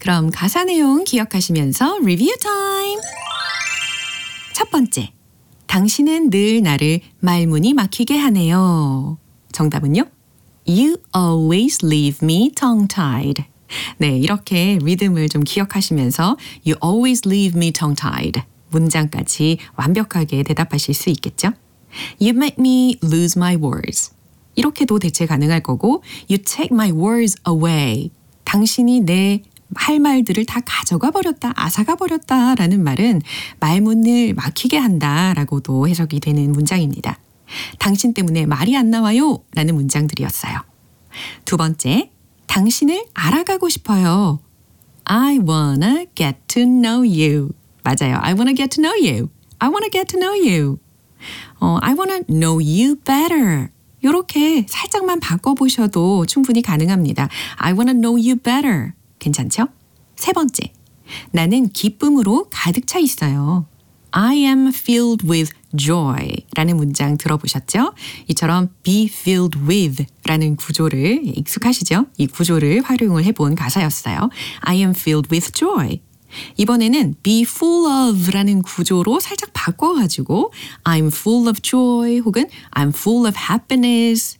그럼 가사 내용 기억하시면서 리뷰 타임! 첫 번째, 당신은 늘 나를 말문이 막히게 하네요. 정답은요? You always leave me tongue-tied. 네, 이렇게 리듬을 좀 기억하시면서 You always leave me tongue-tied. 문장까지 완벽하게 대답하실 수 있겠죠? You make me lose my words. 이렇게도 대체 가능할 거고 You take my words away. 당신이 내 할 말들을 다 가져가 버렸다, 앗아가 버렸다 라는 말은 말문을 막히게 한다 라고도 해석이 되는 문장입니다. 당신 때문에 말이 안 나와요 라는 문장들이었어요. 두 번째, 당신을 알아가고 싶어요. I wanna get to know you. 맞아요. I wanna get to know you. I wanna get to know you. I wanna know you better. 이렇게 살짝만 바꿔보셔도 충분히 가능합니다. I wanna know you better. 괜찮죠? 세 번째, 나는 기쁨으로 가득 차 있어요. I am filled with joy 라는 문장 들어보셨죠? 이처럼 be filled with 라는 구조를 익숙하시죠? 이 구조를 활용을 해본 가사였어요. I am filled with joy. 이번에는 be full of 라는 구조로 살짝 바꿔가지고 I'm full of joy 혹은 I'm full of happiness